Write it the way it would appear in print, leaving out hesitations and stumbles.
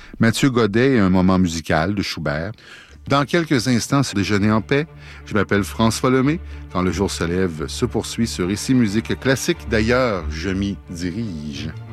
Mathieu Godet et un moment musical de Schubert. Dans quelques instants, c'est Déjeuner en paix. Je m'appelle François Lemay. Quand le jour se lève, se poursuit ce récit musique classique. D'ailleurs, je m'y dirige.